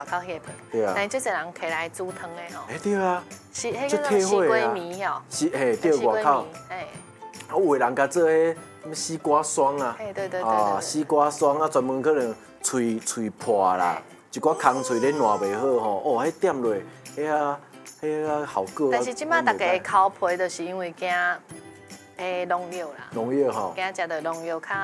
靠迄个， 对啊。 但是这侪人起来煮汤的吼。 对啊。 是迄个叫西瓜米哦。 是对外口。 哎。 有的人甲做迄什么西瓜霜啊。 对。 西瓜霜啊，专门可能喙破啦，一寡空喙咧烂袂好吼，哦，迄点落，迄啊效果。 但是即摆大家抠皮，就是因为惊农药啦。 农药吼。 惊食到农药较，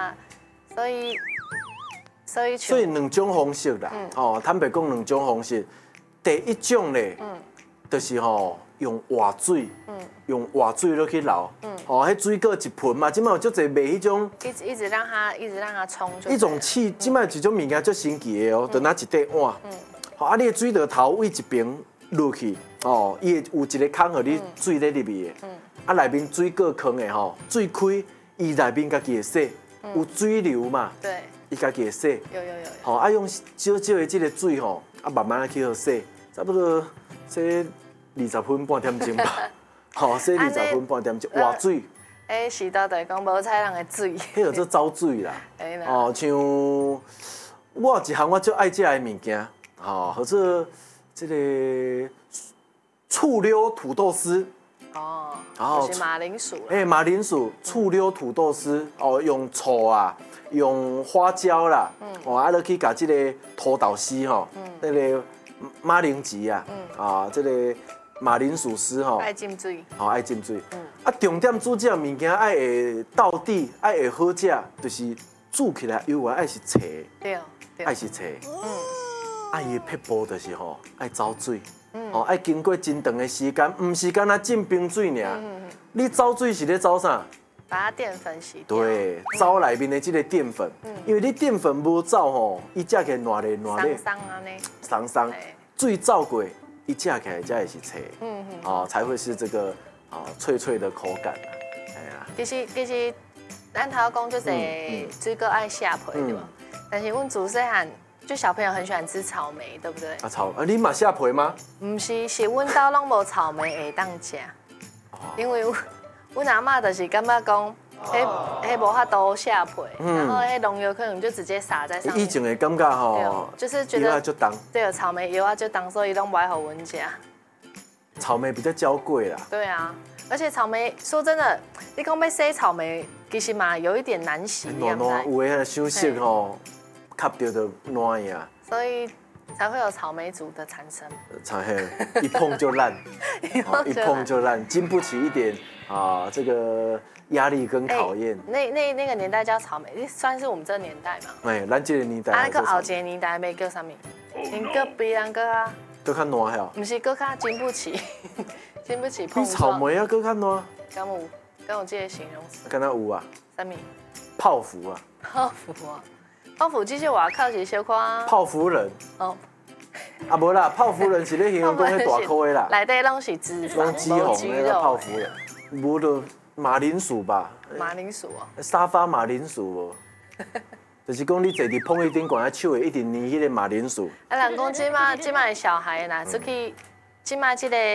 所以两种方式啦，坦白讲两种方式。第一种咧，就是吼用活水，用活水落去捞，迄水果一盆嘛，即摆有足侪卖迄种， 一直让它冲。 一种气，即摆一种物件足神奇的哦，就拿一块碗，啊，你的水就头位一边落去，伊会有一个孔，互你水咧入去的，啊，内面水果坑的吼，水开，伊内面家己会洗，有水流嘛， 对。 伊家己会洗， 有， 吼啊用少的这个水吼，啊慢慢去洗，差不多洗20分半点钟吧，吼洗20分半点钟，活水。 时代就是讲无采人的水。 迄个做走水啦，像我有一项我最爱食的物件，或者这个醋溜土豆丝。 就是马铃薯。 马铃薯醋溜土豆丝，用醋啊。用花椒啦，啊，落去甲这个土豆丝吼，那个马铃薯啊，这个马铃薯丝吼， 爱浸水， 爱浸水。啊，重点煮这物件爱会到底，爱会好食，就是煮起来以外爱是脆， 对， 爱是脆。啊，伊的撇步就是吼，爱走水，爱经过真长的时间，唔是干那浸冰水尔。你走水是咧走啥？ 把它淀粉洗掉。 对，走内面的这个淀粉，因为你淀粉无走吼，伊食起来软咧。松，水走过，伊食起来才会是脆，才会是这个脆脆的口感啊。 其实，咱头讲就是水果爱下皮对吧？但是阮自细汉就小朋友很喜欢吃草莓，对不对？ 你嘛下皮吗？ 唔是，是阮家拢无草莓会当食，因为阮阿嬷就是感觉讲，迄无法度下皮，然后迄农药可能就直接撒在上面。 以前的感觉吼， 就是觉得就重， 对，草莓油啊就当，所以拢不爱互阮食。 草莓比较娇贵啦。 对啊，而且草莓说真的，你讲要洗草莓，其实嘛有一点难洗， 有的修饰吼，吸掉就烂呀。所以才会有草莓族的产生。 一碰就烂，一碰就烂，经不起一点这个压力跟考验。 那个年代叫草莓，算是我们这个年代嘛。 咱这个年代。 那个后一个年代要叫啥物？因个比人个啊。 搁较烂呀？ 不是，搁较经不起，经不起碰撞。 比草莓搁较烂。 敢有这个形容词？ 敢若有啊。 啥物？ 泡芙啊。 泡芙其实外口是小可。 泡芙人。无啦，泡芙人是咧形容讲迄大颗的啦。 内底拢是脂肪， 无肌肉。泡芙人，无就马铃薯吧。 马铃薯哦。 沙发马铃薯无。就是讲你坐伫碰一顶管，手会一直捏迄个马铃薯。 人讲即摆小孩啦，出去即摆这个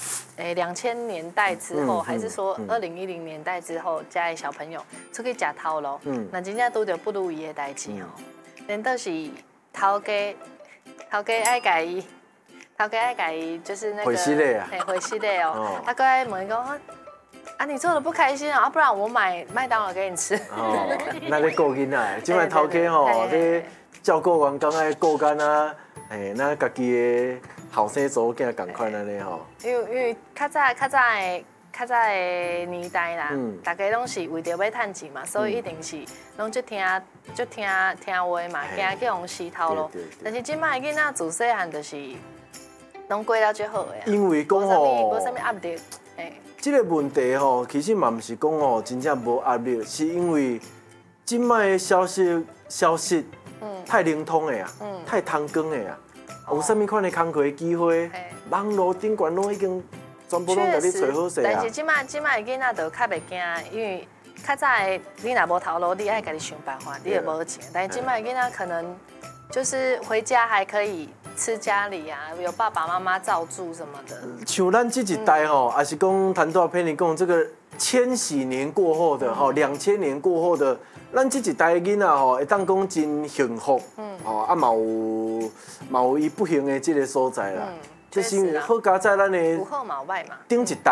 2000年代之后，还是说2010年代之后，家的小朋友出去食头路，那真正拄着不如意的代志吼。连倒是头家爱家己就是那个回息类啊， 回息类哦，他过来问讲。你做的不开心啊？不然我买麦当劳给你吃。 那咧顾囡仔，即摆头家吼，咧照顾员工爱顾干啊，那家己的后生祖囝共款安尼吼。 因为较早的年代啦，大家拢是为着要趁钱嘛，所以一定是拢就听话嘛，惊去用死头路。但是即摆囡仔自细汉就是拢过了最好的。 因为讲吼， 无啥物压力。 这个问题吼，其实嘛不是讲吼真正无压力，是因为今摆的消息太灵通的啊，太贪光的啊，有啥物款的工课机会，网络顶管拢已经全部拢甲你找好势啊。 但是今摆的囡仔就较袂惊，因为较早的你若无头路，你爱家己想办法，你也无钱。但是今摆的囡仔可能就是回家还可以吃家里啊，有爸爸妈妈照住什么的。 像咱这一代吼，还是讲谈到偏你讲这个千禧年过后的吼，2000年过后的，咱这一代的囡仔吼，会当讲真幸福，哦啊嘛有伊不幸的这个所在啦。就是因为好加在咱的不好嘛，外嘛。 顶一代。